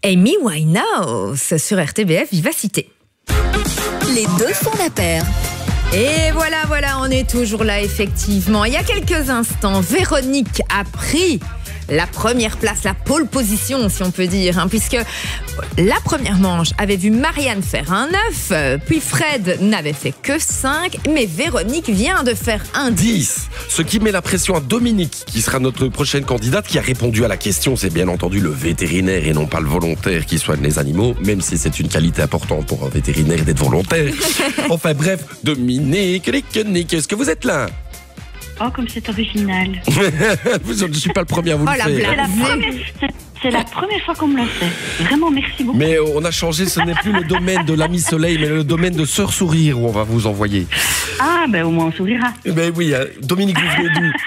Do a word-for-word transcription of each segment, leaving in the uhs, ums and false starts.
Amy Winehouse sur R T B F Vivacité. Les deux font la paire. Et voilà, voilà, on est toujours là, effectivement. Il y a quelques instants, Véronique a pris la première place, la pole position, si on peut dire, hein, puisque la première manche avait vu Marianne faire un neuf, puis Fred n'avait fait que cinq, mais Véronique vient de faire un dix. Ce qui met la pression à Dominique, qui sera notre prochaine candidate, qui a répondu à la question. C'est bien entendu le vétérinaire et non pas le volontaire qui soigne les animaux, même si c'est une qualité importante pour un vétérinaire d'être volontaire. Enfin bref, Dominique, Nick, est-ce que vous êtes là? Oh, comme c'est original. Je ne suis pas le premier à vous oh, le faire. C'est la première, c'est, c'est la première fois qu'on me le fait. Vraiment, merci beaucoup. Mais on a changé, ce n'est plus le domaine de l'ami Soleil, mais le domaine de Sœur Sourire où on va vous envoyer. Ah, ben au moins on sourira. Ben oui, Dominique, vous venez d'où?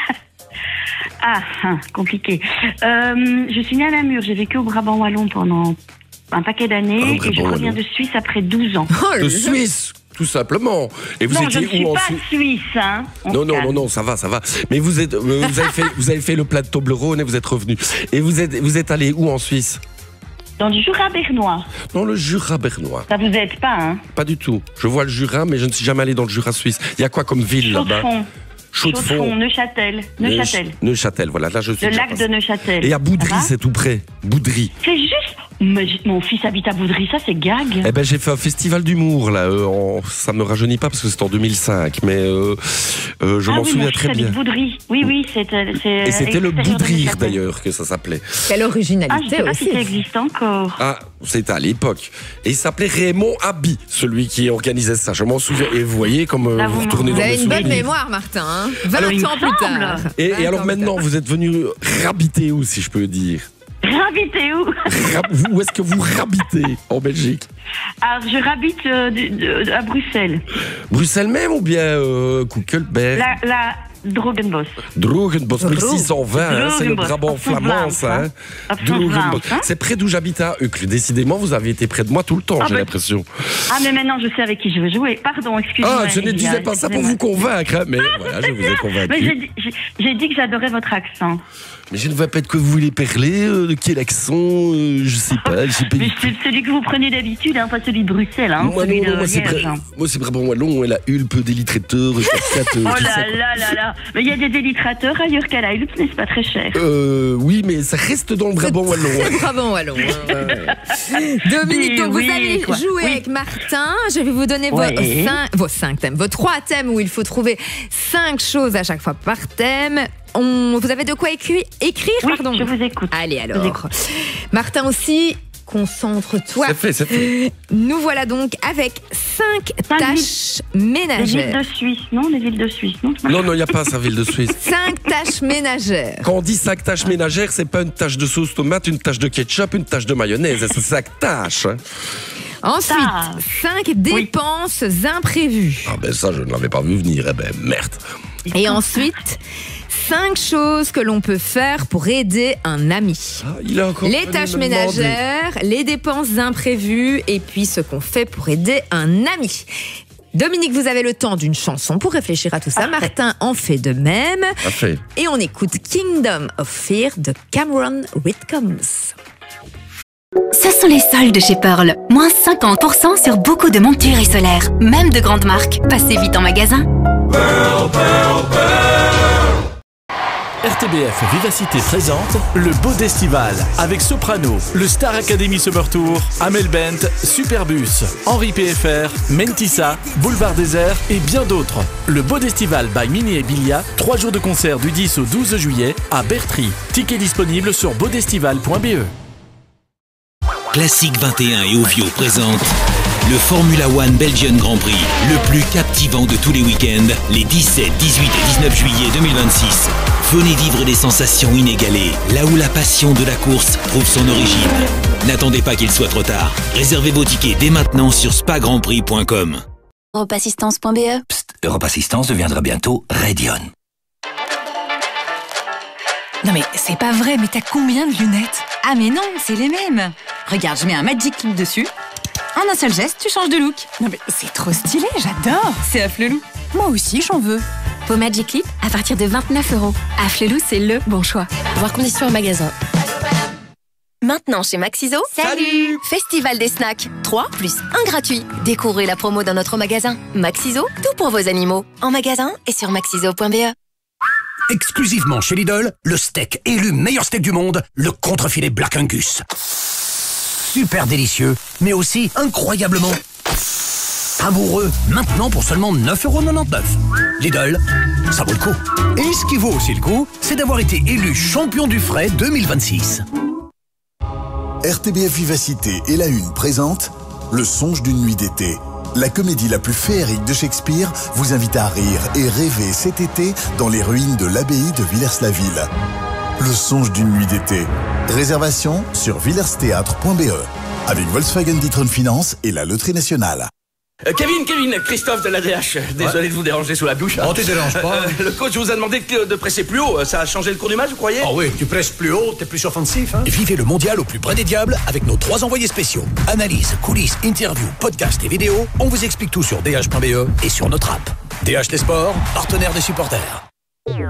Ah, hein, compliqué. Euh, je suis née à Namur, j'ai vécu au Brabant Wallon pendant un paquet d'années ah, et je reviens de Suisse après douze ans. Oh, de Suisse, tout simplement. Et vous non, étiez je ne suis où en pas Suisse? suisse, hein. On Non, non, calme. non, non, ça va, ça va. Mais vous êtes, vous avez fait, vous avez fait le plat de Toblerone et vous êtes revenu. Et vous êtes, vous êtes allé où en Suisse? Dans du Jura bernois. Dans le Jura bernois. Ça vous aide pas, hein? Pas du tout. Je vois le Jura, mais je ne suis jamais allé dans le Jura suisse. Il y a quoi comme ville là-bas? Chaux-de-Fonds. Chaux-de-Fonds. Chaux-de-Fonds, Neuchâtel. Neuchâtel. Neuch- Neuchâtel, voilà, là je suis Le déjà lac passé. de Neuchâtel. Et à Boudry, Ça va c'est tout près. Boudry. C'est juste. Mais j- mon fils habite à Boudry, ça c'est gag. Eh ben j'ai fait un festival d'humour là. Euh, en- Ça me rajeunit pas parce que c'était en deux mille cinq, mais euh, euh, je ah m'en oui, souviens mon très fils bien. habite Boudry. Oui, oui, c'était. c'est Et c'était le extérieur de Boudrire Neuchâtel. d'ailleurs que ça s'appelait. Quelle Ah, je originalité sais pas aussi. si ça existe encore. Ah, c'était à l'époque. Et il s'appelait Raymond Haby, celui qui organisait ça. Je m'en souviens. Et vous voyez comme euh, Là, vous vous retournez Vous dans mes avez une bonne souvenirs. mémoire, Martin. Hein vingt Alors, il ans me plus semble. tard. Et, vingt et alors ans plus maintenant, tard. vous êtes venu rabiter où, si je peux dire? Rabitez où? Rab- vous- Où est-ce que vous rabitez en Belgique? Alors, je rabite euh, de- de- à Bruxelles. Bruxelles même ou bien euh, Koekelberg? La, la Drogenbos. Drogenbos, mille six cent vingt, hein, c'est le Drogenbos, Brabant op flamand, Vlaams, ça. hein. Hein. Op Vlaams, Drogenbos. hein. C'est près d'où j'habite à Uccle. Décidément, vous avez été près de moi tout le temps, Ah j'ai bah- l'impression. Ah, mais maintenant, je sais avec qui je veux jouer. Pardon, excusez-moi. Ah, je ne les disais gars, pas ça pour excusez-moi. vous convaincre, hein, mais voilà, je vous ai Mais convaincu. j'ai dit- j'ai j'ai dit que j'adorais votre accent. Mais je ne vois pas de quoi vous voulez parler, euh, de quel accent, euh, je sais pas, je sais pas. Mais c'est celui que vous prenez d'habitude, hein, pas celui de Bruxelles, hein, Moi, celui non, non, de moi, c'est Liège, Bra- hein. moi, c'est Brabant Wallon, et la Hulpe, délitrateurs, quatre-quatre, euh, Oh tout ça, là quoi. là là là. Mais il y a des délitrateurs ailleurs qu'à la Hulpe, n'est-ce pas très cher? Euh, oui, mais ça reste dans le Brabant Wallon. C'est le Brabant Wallon. hein. Dominique, donc Oui, vous allez quoi. jouer Oui. avec Martin. Je vais vous donner vos, Ouais. cinq, vos cinq thèmes, vos trois thèmes où il faut trouver cinq choses à chaque fois par thème. On, vous avez de quoi écri- écrire, Oui, pardon. je vous écoute. Allez Je vous alors. écoute. Martin aussi, concentre-toi. C'est fait, c'est fait. Nous voilà donc avec cinq Cinq tâches Les villes ménagères. de Suisse, non? Les villes de Suisse, non? Non, non, il n'y a pas ça, ville de Suisse. Cinq tâches ménagères. Quand on dit cinq tâches ménagères, c'est pas une tâche de sauce tomate, une tâche de ketchup, une tâche de mayonnaise. C'est cinq tâches. Hein. Ensuite, Tâches. cinq dépenses imprévues. Ah ben ça, je ne l'avais pas vu venir. Eh ben merde. Et ensuite, cinq choses que l'on peut faire pour aider un ami. Ah, il a encore Les venu tâches me demander. ménagères, les dépenses imprévues et puis ce qu'on fait pour aider un ami. Dominique, vous avez le temps d'une chanson pour réfléchir à tout ça. Parfait. Martin en fait de même. Parfait. Et on écoute Kingdom of Fear de Cameron Whitcombs. Ce sont les soldes chez Pearl. Moins cinquante pour cent sur beaucoup de montures et solaires, même de grandes marques. Passez vite en magasin. R T B F Vivacité présente le Bodestival avec Soprano, le Star Academy Summer Tour, Amel Bent, Superbus, Henri P F R, Mentissa, Boulevard Désert et bien d'autres. Le Bodestival by Mini et Bilia, trois jours de concert du dix au douze juillet à Bertry. Tickets disponibles sur bodestival point b e. Classique vingt et un et Ovio présente le Formula One Belgian Grand Prix, le plus captivant de tous les week-ends, les dix-sept, dix-huit et dix-neuf juillet deux mille vingt-six. Venez vivre des sensations inégalées, là où la passion de la course trouve son origine. N'attendez pas qu'il soit trop tard. Réservez vos tickets dès maintenant sur spa grand prix point com. Europassistance point b e. Psst, Europe Assistance deviendra bientôt Radion. Non mais c'est pas vrai, mais t'as combien de lunettes? Ah mais non, c'est les mêmes. Regarde, je mets un Magic Clip dessus. En un seul geste, tu changes de look. Non mais c'est trop stylé, j'adore. C'est Afflelou. Moi aussi, j'en veux. Vos Magic Clip à partir de vingt-neuf euros. Afflelou, c'est le bon choix. Voir conditions en magasin. Maintenant chez Maxiso. Salut. Festival des snacks. trois plus un gratuit. Découvrez la promo dans notre magasin. Maxiso, tout pour vos animaux. En magasin et sur maxiso point b e. Exclusivement chez Lidl, le steak élu meilleur steak du monde, le contrefilet Black Angus. Super délicieux, mais aussi incroyablement savoureux. Maintenant pour seulement neuf euros quatre-vingt-dix-neuf. Lidl, ça vaut le coup. Et ce qui vaut aussi le coup, c'est d'avoir été élu champion du frais deux mille vingt-six. R T B F Vivacité et La Une présente Le songe d'une nuit d'été. La comédie la plus féerique de Shakespeare vous invite à rire et rêver cet été dans les ruines de l'abbaye de Villers-la-Ville. Le songe d'une nuit d'été. Réservation sur villersthéâtre point b e avec Volkswagen Ditron Finance et la Loterie Nationale. Euh, Kevin, Kevin, Christophe de l'A D H. Désolé ouais. de vous déranger sous la douche. Oh, tu déranges pas. Euh, le coach vous a demandé de presser plus haut. Ça a changé le cours du match, vous croyez? Oh oui, tu presses plus haut, t'es plus offensif. Hein. Vivez le mondial au plus près des diables avec nos trois envoyés spéciaux. Analyse, coulisses, interviews, podcasts et vidéos. On vous explique tout sur d h point b e et sur notre app. D H les sports, partenaire des supporters.